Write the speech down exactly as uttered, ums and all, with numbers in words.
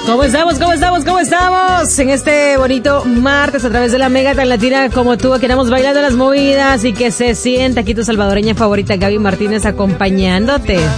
¿Cómo estamos? ¿Cómo estamos? ¿Cómo estamos? En este bonito martes a través de la Mega tan latina como tú, aquí andamos bailando las movidas y que se sienta aquí tu salvadoreña favorita Gaby Martínez acompañándote.